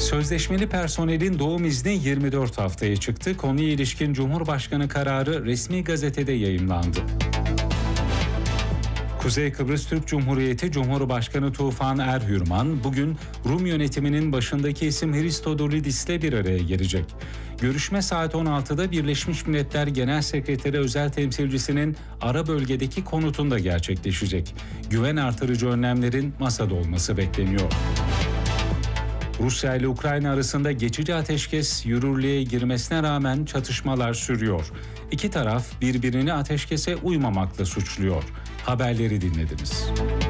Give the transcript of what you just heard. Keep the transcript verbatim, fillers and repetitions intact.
Sözleşmeli personelin doğum izni yirmi dört haftaya çıktı. Konuya ilişkin Cumhurbaşkanı kararı resmi gazetede yayımlandı. Kuzey Kıbrıs Türk Cumhuriyeti Cumhurbaşkanı Tufan Erhürman bugün Rum yönetiminin başındaki isim Hristodulidis ile bir araya gelecek. Görüşme saat on altıda Birleşmiş Milletler Genel Sekreteri Özel Temsilcisi'nin ara bölgedeki konutunda gerçekleşecek. Güven artırıcı önlemlerin masada olması bekleniyor. Rusya ile Ukrayna arasında geçici ateşkes yürürlüğe girmesine rağmen çatışmalar sürüyor. İki taraf birbirini ateşkese uymamakla suçluyor. Haberleri dinlediniz.